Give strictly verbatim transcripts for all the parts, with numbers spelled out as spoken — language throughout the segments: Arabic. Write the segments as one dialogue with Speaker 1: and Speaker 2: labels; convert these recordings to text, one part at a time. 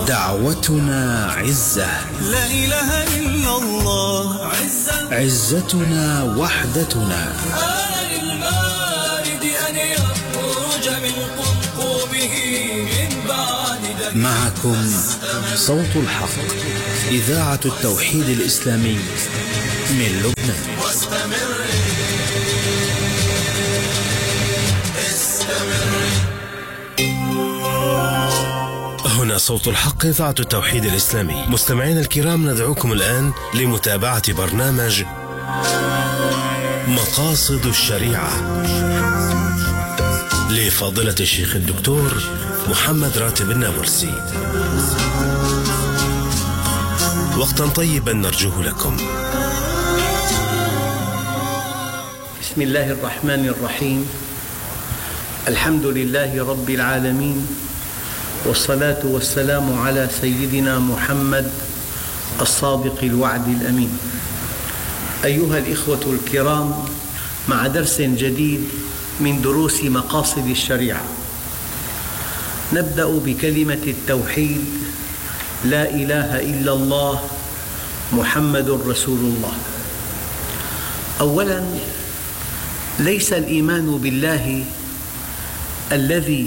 Speaker 1: دعوتنا عزة،
Speaker 2: لا إله إلا الله عزة،
Speaker 1: عزتنا وحدتنا.
Speaker 2: آن للبارد أن يخرج من قمقمه من بعد دهر.
Speaker 1: معكم صوت الحق، إذاعة التوحيد الإسلامي من لبنان.
Speaker 3: هنا صوت الحق، إذاعة التوحيد الإسلامي. مستمعين الكرام، ندعوكم الآن لمتابعة برنامج مقاصد الشريعة لفضيلة الشيخ الدكتور محمد راتب النابلسي. وقتا طيبا نرجوه لكم.
Speaker 4: بسم الله الرحمن الرحيم. الحمد لله رب العالمين، والصلاة والسلام على سيدنا محمد الصادق الوعد الأمين. أيها الإخوة الكرام، مع درس جديد من دروس مقاصد الشريعة. نبدأ بكلمة التوحيد: لا إله إلا الله محمد رسول الله. أولاً، ليس الإيمان بالله الذي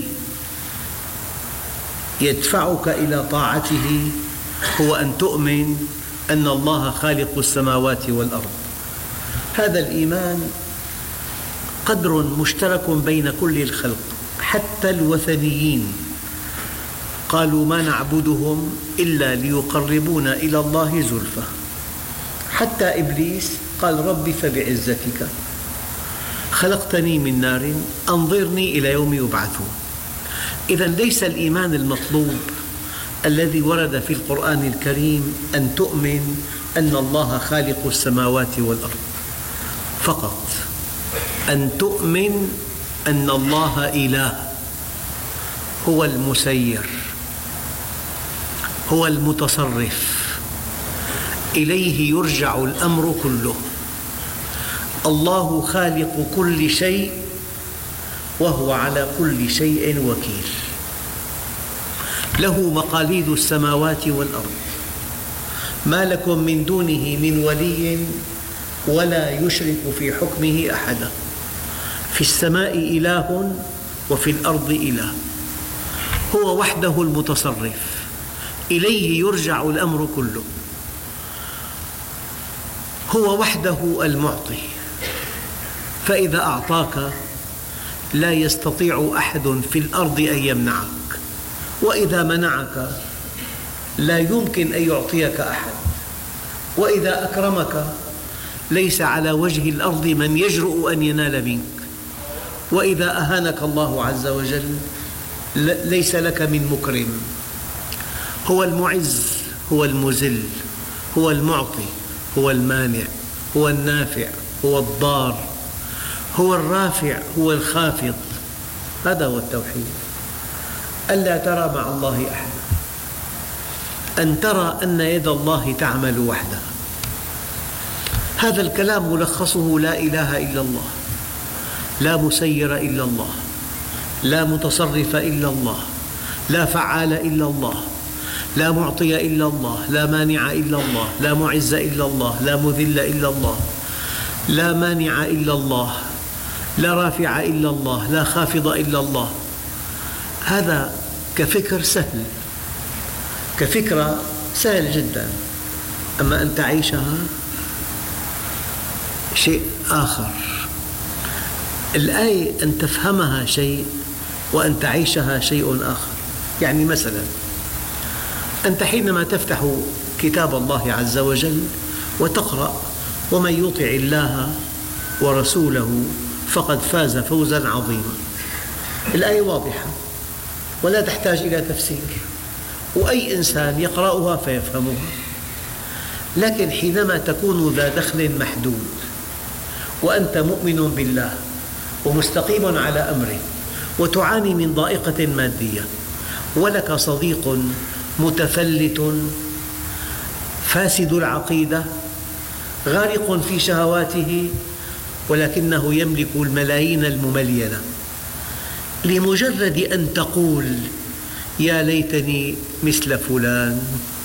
Speaker 4: يدفعك إلى طاعته هو أن تؤمن أن الله خالق السماوات والأرض. هذا الإيمان قدر مشترك بين كل الخلق، حتى الوثنيين قالوا ما نعبدهم إلا ليقربونا إلى الله زلفى. حتى إبليس قال: ربي فبعزتك خلقتني من نار أنظرني إلى يوم يبعثون. إذن ليس الإيمان المطلوب الذي ورد في القرآن الكريم أن تؤمن أن الله خالق السماوات والأرض فقط، أن تؤمن أن الله إله، هو المسير، هو المتصرف، إليه يرجع الأمر كله. الله خالق كل شيء وهو على كل شيء وكيل، له مقاليد السماوات والأرض، ما لكم من دونه من ولي ولا يشرك في حكمه أحدا. في السماء إله وفي الأرض إله، هو وحده المتصرف، إليه يرجع الأمر كله. هو وحده المعطي، فإذا أعطاك لا يستطيع أحد في الأرض أن يمنعك، وإذا منعك لا يمكن أن يعطيك أحد، وإذا أكرمك ليس على وجه الأرض من يجرؤ أن ينال منك، وإذا أهانك الله عز وجل ليس لك من مكرم. هو المعز، هو المذل، هو المعطي، هو المانع، هو النافع، هو الضار، هو الرافع، هو الخافض. هذا هو التوحيد. ألا ترى مع الله أحدا، أن ترى أن يد الله تعمل وحدها. هذا الكلام ملخصه لا إله إلا الله، لا مسير إلا الله، لا متصرف إلا الله، لا فعال إلا الله، لا معطي إلا الله، لا مانع إلا الله، لا معز إلا الله، لا مذل إلا الله، لا مانع إلا الله، لا رافع إلا الله، لا خافض إلا الله. هذا كفكر سهل، كفكرة سهل جدا، أما أن تعيشها شيء آخر. الآية أن تفهمها شيء وأن تعيشها شيء آخر. يعني مثلا أنت حينما تفتح كتاب الله عز وجل وتقرأ: ومن يطع الله ورسوله فقد فاز فوزا عظيما. الآية واضحة ولا تحتاج إلى تفسير، وأي إنسان يقرأها فيفهمها. لكن حينما تكون ذا دخل محدود وأنت مؤمن بالله ومستقيم على أمره وتعاني من ضائقة مادية، ولك صديق متفلت فاسد العقيدة غارق في شهواته ولكنه يملك الملايين المملينة، لمجرد أن تقول يا ليتني مثل فلان.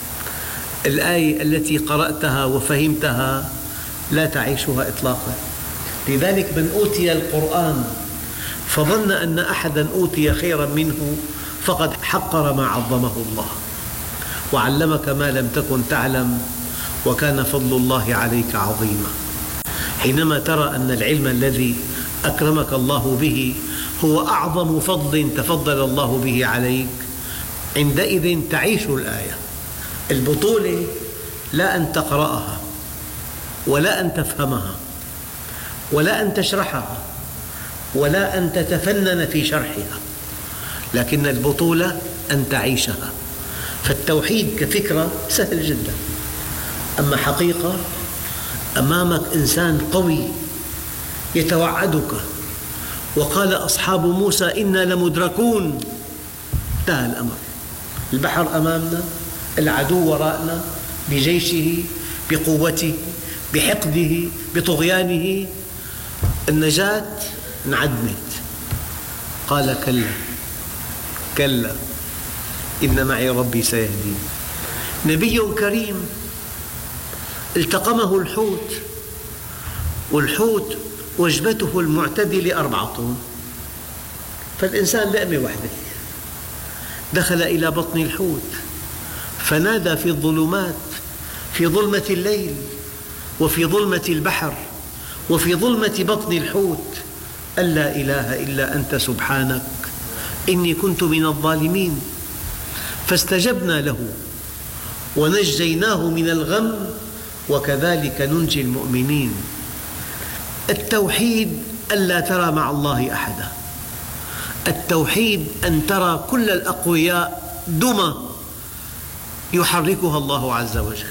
Speaker 4: الآية التي قرأتها وفهمتها لا تعيشها إطلاقا. لذلك من أوتي القرآن فظن أن أحدا أوتي خيرا منه فقد حقر ما عظمه الله. وعلمك ما لم تكن تعلم وكان فضل الله عليك عظيما. حينما ترى أن العلم الذي أكرمك الله به هو أعظم فضل تفضل الله به عليك، عندئذ تعيش الآية. البطولة لا أن تقرأها ولا أن تفهمها ولا أن تشرحها ولا أن تتفنن في شرحها، لكن البطولة أن تعيشها. فالتوحيد كفكرة سهل جدا، أما حقيقة أمامك إنسان قوي يتوعدك. وقال أصحاب موسى إنا لمدركون. انتهى الأمر، البحر أمامنا، العدو وراءنا بجيشه بقوته بحقده بطغيانه، النجاة انعدمت. قال كلا كلا إن معي ربي سيهدين. نبي كريم التقمه الحوت، والحوت وجبته المعتدلة أربعة طن، فالإنسان لقمة واحدة. دخل إلى بطن الحوت فنادى في الظلمات، في ظلمة الليل وفي ظلمة البحر وفي ظلمة بطن الحوت، أن لا إله إلا أنت سبحانك إني كنت من الظالمين. فاستجبنا له ونجيناه من الغم وكذلك ننجي المؤمنين. التوحيد ألا ترى مع الله أحدا. التوحيد أن ترى كل الأقوياء دمى يحركها الله عز وجل.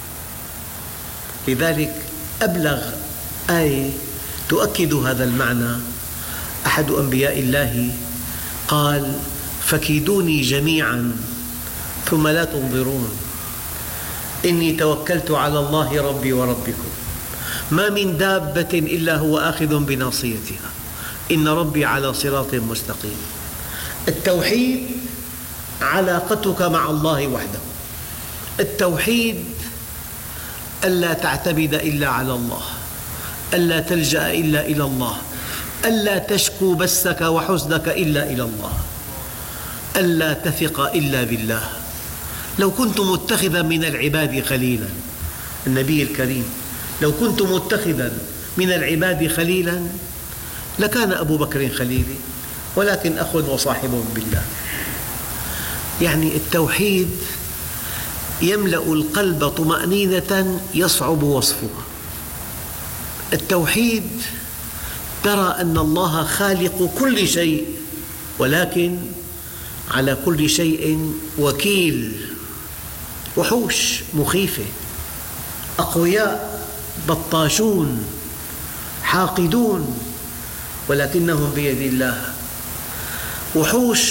Speaker 4: لذلك أبلغ آية تؤكد هذا المعنى أحد أنبياء الله قال فكيدوني جميعا ثم لا تنظرون إني توكلت على الله ربي وربكم ما من دابة إلا هو آخذ بناصيتها إن ربي على صراط مستقيم. التوحيد علاقتك مع الله وحده. التوحيد ألا تعتمد إلا على الله، ألا تلجأ إلا إلى الله، ألا تشكو بثك وحزنك إلا إلى الله، ألا تثق إلا بالله. لو كنت متخذا من العباد خليلا، النبي الكريم لو كنت متخذا من العباد خليلا لكان أبو بكر خليلي، ولكن أخ وصاحب بالله. يعني التوحيد يملأ القلب طمأنينة يصعب وصفها. التوحيد ترى أن الله خالق كل شيء، ولكن على كل شيء وكيل. وحوش مخيفة، أقوياء بطاشون حاقدون، ولكنهم بيد الله. وحوش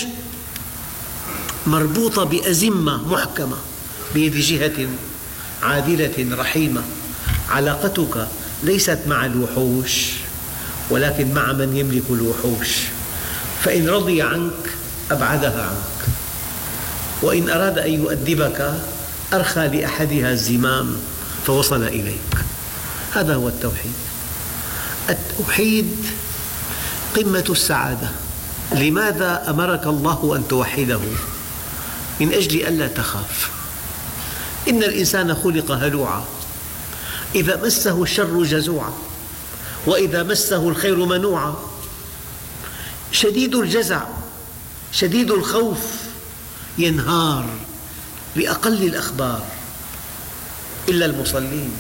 Speaker 4: مربوطة بأزمة محكمة بيد جهة عادلة رحيمة. علاقتك ليست مع الوحوش ولكن مع من يملك الوحوش، فإن رضي عنك أبعدها عنك، وإن أراد أن يؤدبك أرخى لأحدها الزمام فوصل إليك. هذا هو التوحيد. التوحيد قمة السعادة. لماذا أمرك الله أن توحده؟ من أجل ألا تخاف. إن الإنسان خلق هلوعا، إذا مسه الشر جزوعا وإذا مسه الخير منوعا، شديد الجزع شديد الخوف، ينهار بأقل الأخبار. إلا المصلين.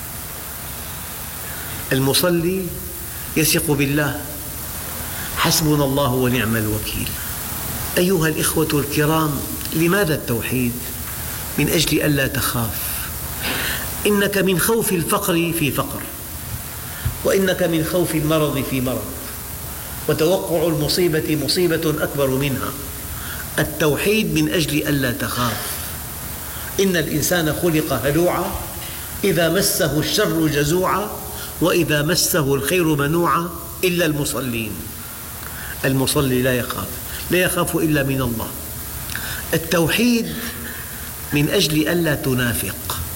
Speaker 4: المصلي يثق بالله، حسبنا الله ونعم الوكيل. أيها الإخوة الكرام، لماذا التوحيد؟ من أجل ألا تخاف. إنك من خوف الفقر في فقر، وإنك من خوف المرض في مرض، وتوقع المصيبة مصيبة أكبر منها. التوحيد من أجل ألا تخاف. إن الإنسان خلق هلوعا، إذا مسه الشر جزوعا وإذا مسه الخير منوعا، إلا المصلين. المصلي لا يخاف، لا يخاف إلا من الله. التوحيد من أجل ألا تنافق.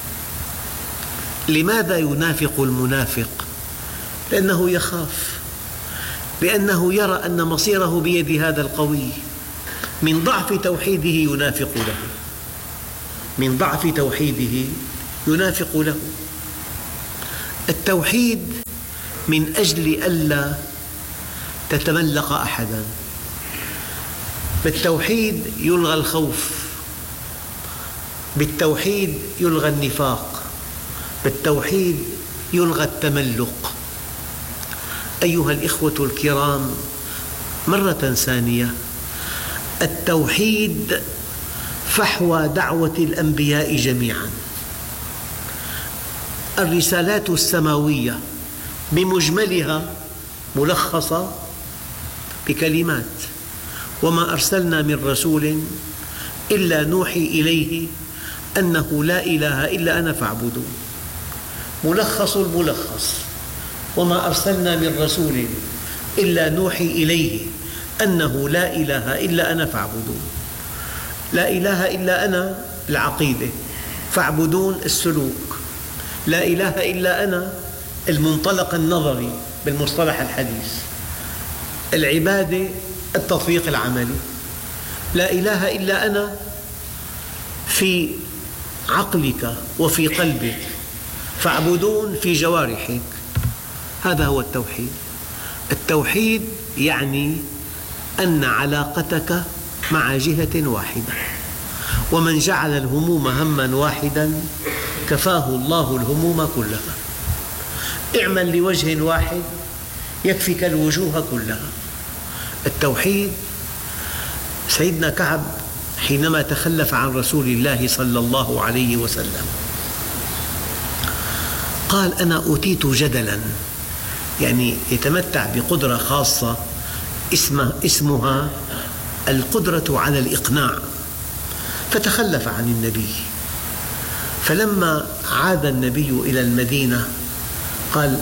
Speaker 4: لماذا ينافق المنافق؟ لأنه يخاف، لأنه يرى أن مصيره بيد هذا القوي. من ضعف توحيده ينافق له، من ضعف توحيده ينافق له. التوحيد من أجل ألا تتملق أحداً. بالتوحيد يلغى الخوف، بالتوحيد يلغى النفاق، بالتوحيد يلغى التملق. أيها الإخوة الكرام، مرة ثانية، التوحيد فحوى دعوة الأنبياء جميعاً. الرسالات السماوية بمجملها ملخصة بكلمات: وما أرسلنا من رسول إلا نوحي إليه أنه لا إله إلا أنا فاعبدون. ملخص الملخص: وما أرسلنا من رسول إلا نوحي إليه أنه لا إله إلا أنا فاعبدون. لا إله إلا أنا العقيدة، فاعبدون السلوك. لا إله إلا أنا المنطلق النظري بالمصطلح الحديث، العبادة التطبيق العملي. لا إله إلا أنا في عقلك وفي قلبك، فاعبدون في جوارحك. هذا هو التوحيد. التوحيد يعني أن علاقتك مع جهة واحدة، ومن جعل الهموم هماً واحداً كفاه الله الهموم كلها. اعمل لوجه واحد يكفيك الوجوه كلها. التوحيد. سيدنا كعب حينما تخلف عن رسول الله صلى الله عليه وسلم قال: أنا أوتيت جدلاً، يعني يتمتع بقدرة خاصة اسمها القدرة على الإقناع، فتخلف عن النبي. فلما عاد النبي إلى المدينة قال: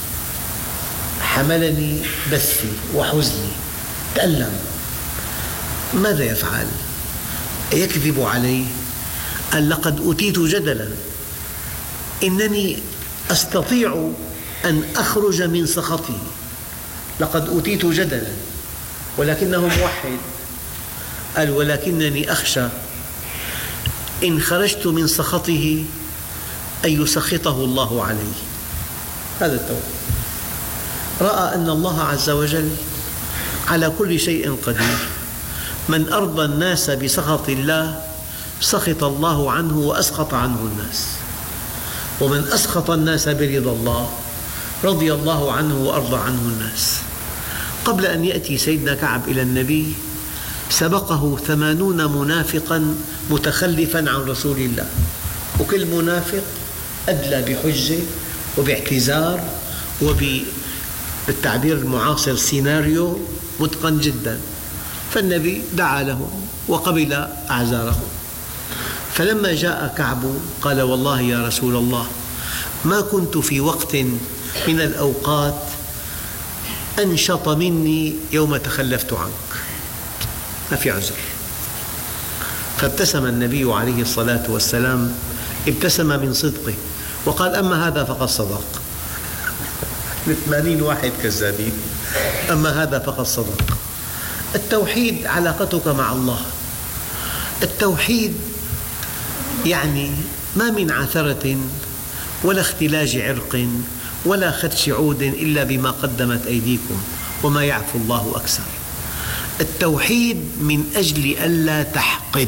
Speaker 4: حملني بثي وحزني، تألم. ماذا يفعل؟ يكذب عليه؟ قال: لقد أوتيت جدلاً، إنني أستطيع أن أخرج من سخطه. لقد أوتيت جدلاً، ولكنه موحد. قال: ولكنني أخشى إن خرجت من سخطه أن يسخطه الله عليه. هذا التوحيد. رأى أن الله عز وجل على كل شيء قدير. من أرضى الناس بسخط الله سخط الله عنه وأسخط عنه الناس، ومن أسخط الناس برضا الله رضي الله عنه وأرضى عنه الناس. قبل أن يأتي سيدنا كعب إلى النبي سبقه ثمانون منافقاً متخلفاً عن رسول الله، وكل منافق أدلى بحجة وباعتذار وبالتعبير المعاصر سيناريو متقن جداً. فالنبي دعا لهم وقبل أعذارهم. فلما جاء كعب قال: والله يا رسول الله، ما كنت في وقت من الأوقات أنشط مني يوم تخلفت عنك، ما في عذر. فابتسم النبي عليه الصلاة والسلام، ابتسم من صدقه وقال: أما هذا فقد صدق. ثمانين واحد كذابين، أما هذا فقد صدق. التوحيد علاقتك مع الله. التوحيد يعني ما من عثرة ولا اختلاج عرق ولا خدش عود إلا بما قدمت أيديكم وما يعفو الله أكثر. التوحيد من أجل ألا تحقد.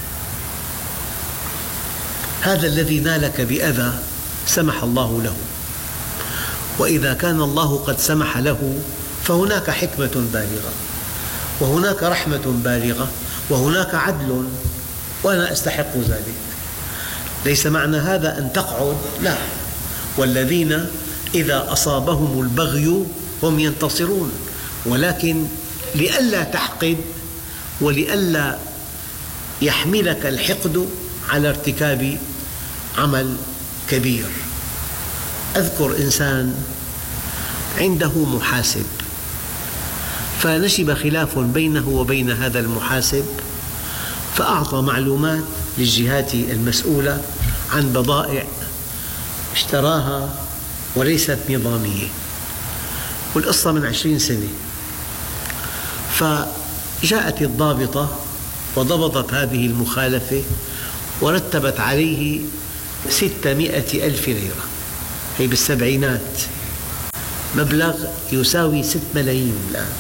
Speaker 4: هذا الذي نالك بأذى سمح الله له، وإذا كان الله قد سمح له فهناك حكمة بالغة، وهناك رحمة بالغة، وهناك عدل، وأنا أستحق ذلك. ليس معنى هذا أن تقعد، لا. والذين إذا أصابهم البغي هم ينتصرون، ولكن لئلا تحقد ولئلا يحملك الحقد على ارتكاب عمل كبير. أذكر إنسان عنده محاسب، فنشب خلاف بينه وبين هذا المحاسب، فأعطى معلومات للجهات المسؤولة عن بضائع اشتراها وليست نظامية، والقصة من عشرين سنة. فجاءت الضابطة وضبطت هذه المخالفة ورتبت عليه ستمائة ألف ليرة، هي بالسبعينات، مبلغ يساوي ست ملايين الآن.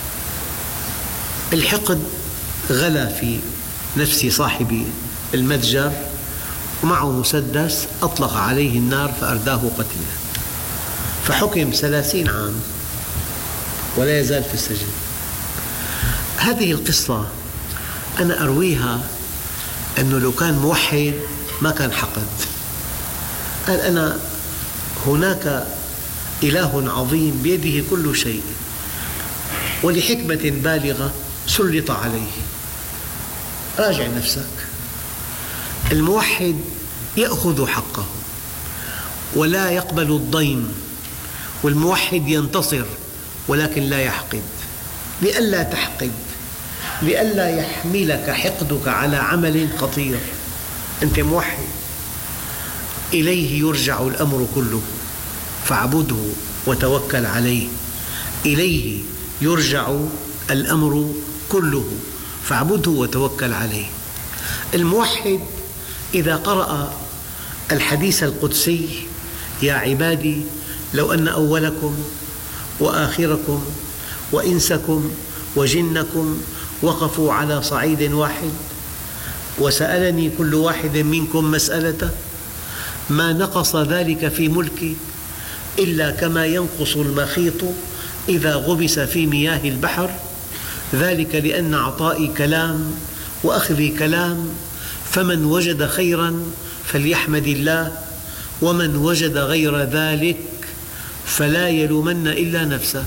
Speaker 4: الحقد غلا في نفس صاحب المتجر، ومعه مسدس أطلق عليه النار فأرداه قتلا، فحكم ثلاثين عام ولا يزال في السجن. هذه القصة أنا أرويها أنه لو كان موحد ما كان حقد. قال أنا هناك إله عظيم بيده كل شيء، ولحكمة بالغة سلط عليه. راجع نفسك. الموحد يأخذ حقه ولا يقبل الضيم، والموحد ينتصر ولكن لا يحقد. لئلا تحقد، لئلا يحملك حقدك على عمل خطير. أنت موحد، إليه يرجع الأمر كله فاعبده وتوكل عليه. إليه يرجع الأمر كله فاعبده وتوكل عليه. الموحد إذا قرأ الحديث القدسي: يا عبادي لو أن أولكم وآخركم وإنسكم وجنكم وقفوا على صعيد واحد وسألني كل واحد منكم مسألة ما نقص ذلك في ملكي إلا كما ينقص المخيط إذا غمس في مياه البحر، ذلك لأن عطائي كلام وأخذي كلام، فمن وجد خيرا فليحمد الله، ومن وجد غير ذلك فلا يلومن إلا نفسه.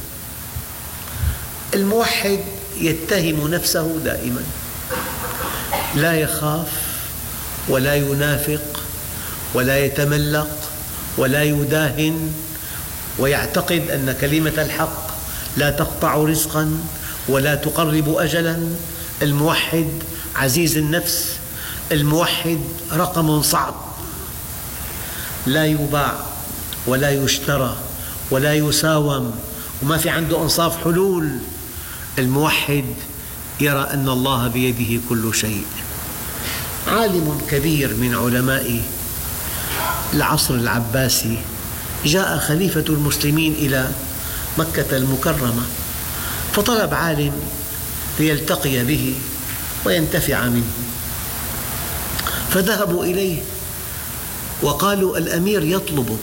Speaker 4: الموحد يتهم نفسه دائما، لا يخاف ولا ينافق ولا يتملق ولا يداهن، ويعتقد أن كلمة الحق لا تقطع رزقا ولا تقرب أجلا. الموحد عزيز النفس، الموحد رقم صعب، لا يباع ولا يشترى ولا يساوم، وما في عنده أنصاف حلول. الموحد يرى أن الله بيده كل شيء. عالم كبير من علماء العصر العباسي جاء خليفة المسلمين إلى مكة المكرمة، فطلب عالم ليلتقي به وينتفع منه، فذهبوا إليه وقالوا: الأمير يطلبك.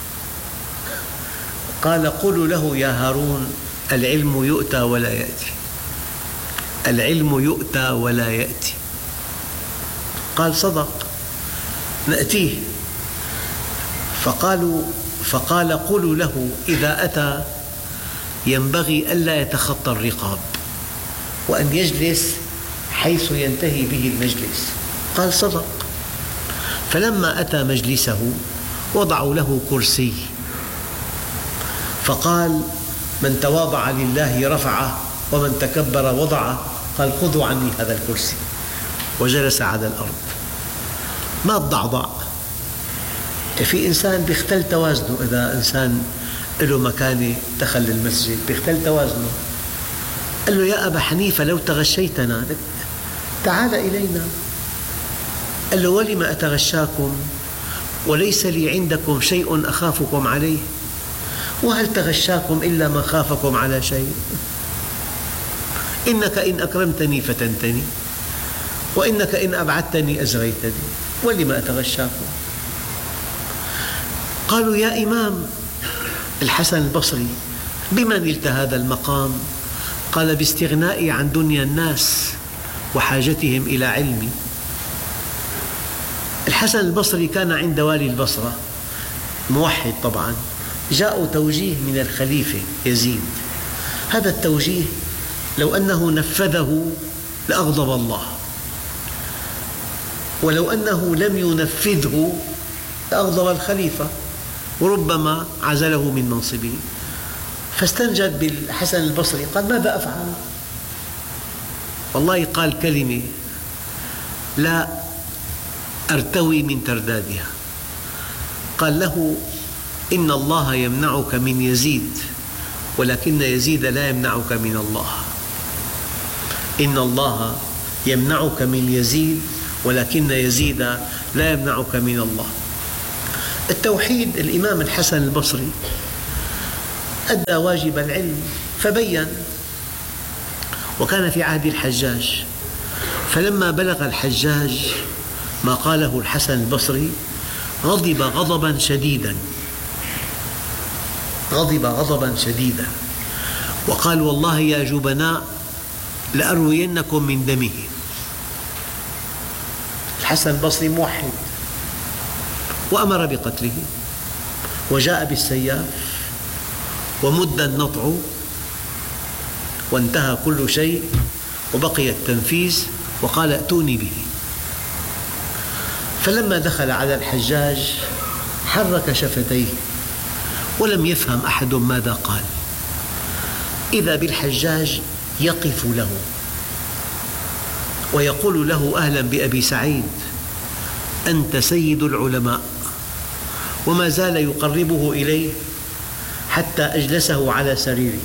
Speaker 4: قال: قولوا له يا هارون العلم يؤتى ولا يأتي، العلم يؤتى ولا يأتي. قال: صدق، نأتيه. فقالوا فقال: قولوا له إذا أتى ينبغي ألا يتخطى الرقاب، وأن يجلس حيث ينتهي به المجلس. قال: صدق. فلما أتى مجلسه وضعوا له كرسي، فقال: من تواضع لله رفعه ومن تكبر وضعه. قال: خذوا عني هذا الكرسي، وجلس على الأرض. ما تضعضع. في إنسان بيختل توازنه، إذا إنسان له مكانة دخل المسجد بيختل توازنه. قال له: يا أبا حنيفة لو تغشيتنا، تعال إلينا. قال له: ولم أتغشاكم وليس لي عندكم شيء أخافكم عليه، وهل تغشاكم إلا ما خافكم على شيء؟ إنك إن أكرمتني فتنتني، وإنك إن أبعدتني أزغيتني، ولم أتغشاكم. قالوا: يا إمام الحسن البصري بما نلت هذا المقام؟ قال: باستغنائي عن دنيا الناس وحاجتهم إلى علمي. الحسن البصري كان عند والي البصرة، موحد طبعا. جاءوا توجيه من الخليفة يزيد، هذا التوجيه لو أنه نفذه لأغضب الله، ولو أنه لم ينفذه لأغضب الخليفة وربما عزله من منصبه. فاستنجد بالحسن البصري، قال: ماذا أفعل؟ والله قال كلمة لا أرتوي من تردادها. قال له: إن الله يمنعك من يزيد، ولكن يزيد لا يمنعك من الله. إن الله يمنعك من يزيد، ولكن يزيد لا يمنعك من الله. التوحيد، الإمام الحسن البصري أدى واجب العلم فبين، وكان في عهد الحجاج، فلما بلغ الحجاج ما قاله الحسن البصري غضب غضبا شديدا غضب غضبا شديدا وقال: والله يا جبناء لأروينكم من دمه. الحسن البصري موحد، وأمر بقتله، وجاء بالسياف ومد النطع وانتهى كل شيء وبقي التنفيذ، وقال: ائتوني به. فلما دخل على الحجاج حرك شفتيه ولم يفهم أحد ماذا قال. إذا بالحجاج يقف له ويقول له: أهلا بأبي سعيد، أنت سيد العلماء. وما زال يقربه إليه حتى أجلسه على سريره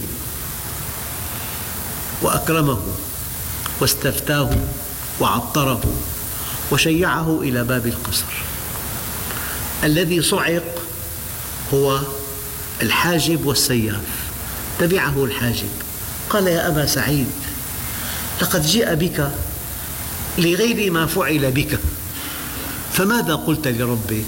Speaker 4: وأكرمه واستفتاه وعطره وشيعه إلى باب القصر. الذي صعق هو الحاجب والسياف. تبعه الحاجب قال: يا أبا سعيد، لقد جاء بك لغير ما فعل بك، فماذا قلت لربك؟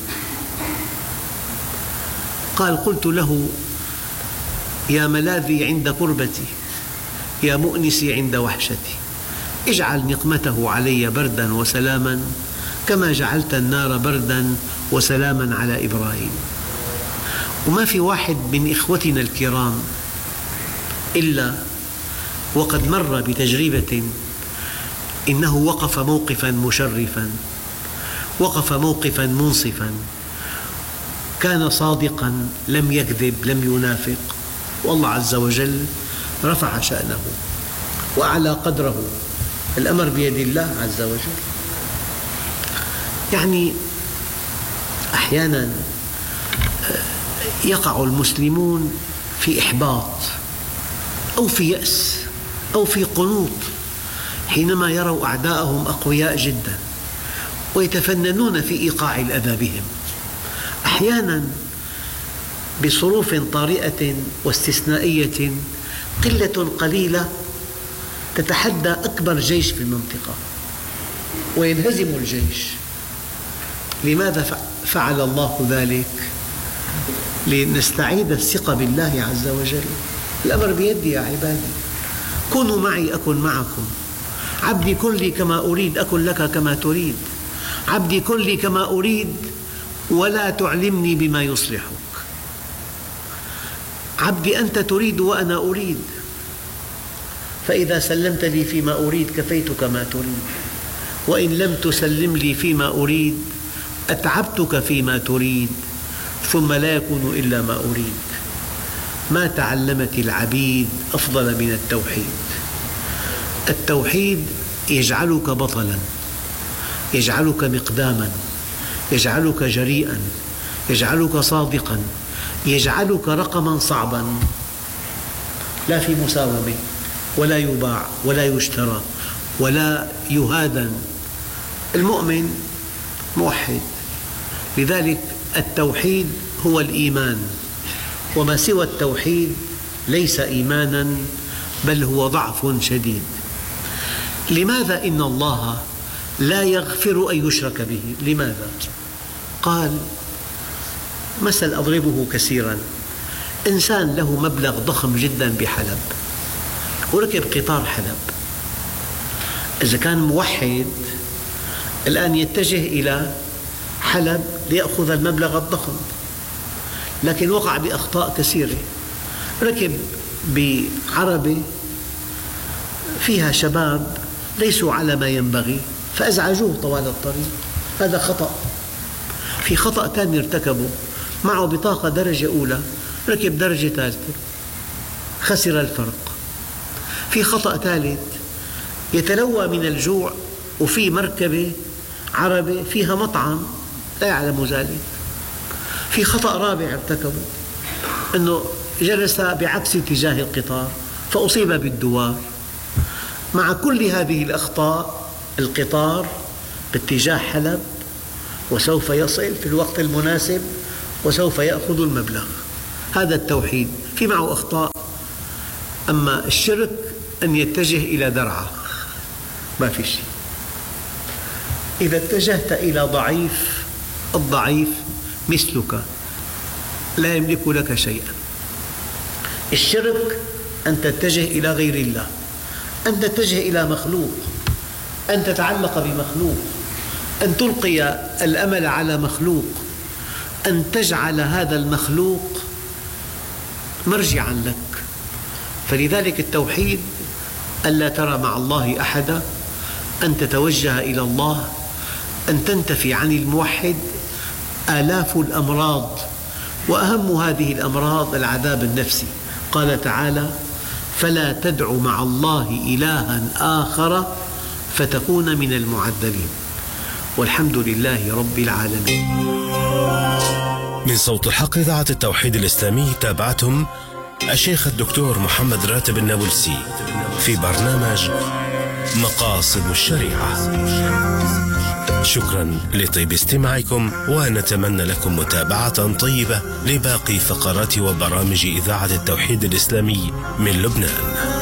Speaker 4: قال: قلت له: يا ملاذي عند كربتي، يا مؤنسي عند وحشتي، اجعل نقمته علي بردا وسلاما كما جعلت النار بردا وسلاما على إبراهيم. وما في واحد من إخوتنا الكرام إلا وقد مر بتجربة إنه وقف موقفا مشرفا، وقف موقفا منصفا، كان صادقا، لم يكذب، لم ينافق، والله عز وجل رفع شأنه وأعلى قدره. الأمر بيد الله عز وجل. يعني أحيانا يقع المسلمون في إحباط أو في يأس أو في قنوط حينما يروا أعداءهم أقوياء جدا ويتفننون في إيقاع الأذى بهم، أحيانا بصروف طارئة واستثنائية قلة قليلة تتحدى أكبر جيش في المنطقة وينهزم الجيش. لماذا فعل الله ذلك؟ لنستعيد الثقة بالله عز وجل. الأمر بيدي يا عبادي، كونوا معي أكن معكم، عبدي كن لي كما أريد أكن لك كما تريد، عبدي كن لي كما أريد ولا تعلمني بما يصلحك، عبدي أنت تريد وأنا أريد، فإذا سلمت لي فيما أريد كفيتك ما تريد، وإن لم تسلم لي فيما أريد أتعبتك فيما تريد، ثم لا يكون إلا ما أريد. ما تعلمت العبيد أفضل من التوحيد. التوحيد يجعلك بطلا، يجعلك مقداما، يجعلك جريئا، يجعلك صادقا، يجعلك رقما صعبا لا في مساومة ولا يباع ولا يشترى ولا يهادن. المؤمن موحد. لذلك التوحيد هو الإيمان، وما سوى التوحيد ليس إيمانا بل هو ضعف شديد. لماذا إن الله لا يغفر أن يشرك به؟ لماذا؟ قال: مثل أضربه كثيرا. إنسان له مبلغ ضخم جدا بحلب وركب قطار حلب، إذا كان موحد الآن يتجه إلى حلب ليأخذ المبلغ الضخم، لكن وقع بأخطاء كثيرة. ركب بعربة فيها شباب ليسوا على ما ينبغي فأزعجوه طوال الطريق، هذا خطأ. في خطأ ثاني ارتكبه، معه بطاقة درجة أولى ركب درجة ثالثة خسر الفرق. في خطأ ثالث، يتلوى من الجوع وفي مركبة عربة فيها مطعم لا يعلم ذلك. في خطأ رابع ارتكبه، أنه جلس بعكس اتجاه القطار فأصيب بالدوار. مع كل هذه الأخطاء القطار باتجاه حلب، وسوف يصل في الوقت المناسب وسوف يأخذ المبلغ. هذا التوحيد في معه أخطاء. أما الشرك أن يتجه إلى درعا ما في شيء. إذا اتجهت إلى ضعيف، الضعيف مثلك لا يملك لك شيئا. الشرك أن تتجه إلى غير الله، أن تتجه إلى مخلوق، أن تتعلق بمخلوق، أن تلقي الأمل على مخلوق، أن تجعل هذا المخلوق مرجعا لك. فلذلك التوحيد ألا ترى مع الله أحدا، أن تتوجه إلى الله، أن تنتفي عن الموحد آلاف الأمراض، وأهم هذه الأمراض العذاب النفسي. قال تعالى: فلا تدع مع الله إلها آخر فتكون من المعذبين. والحمد لله رب العالمين.
Speaker 3: من صوت الحق إذاعة التوحيد الإسلامي تابعتم الشيخ الدكتور محمد راتب النابلسي في برنامج مقاصد الشريعة. شكرا لطيب استماعكم، ونتمنى لكم متابعة طيبة لباقي فقرات وبرامج إذاعة التوحيد الإسلامي من لبنان.